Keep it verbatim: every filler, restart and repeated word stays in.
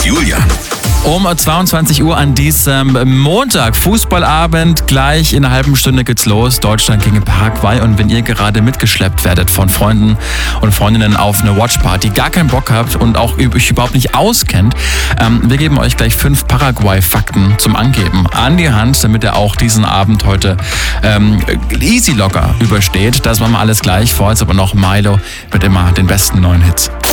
Julian. Um zweiundzwanzig Uhr an diesem Montag, Fußballabend, gleich in einer halben Stunde geht's los. Deutschland gegen Paraguay. Und wenn ihr gerade mitgeschleppt werdet von Freunden und Freundinnen auf eine Watchparty, gar keinen Bock habt und auch euch überhaupt nicht auskennt, ähm, wir geben euch gleich fünf Paraguay-Fakten zum Angeben an die Hand, damit ihr auch diesen Abend heute ähm, easy locker übersteht. Das machen wir alles gleich. Vor jetzt aber noch Milo mit immer den besten neuen Hits.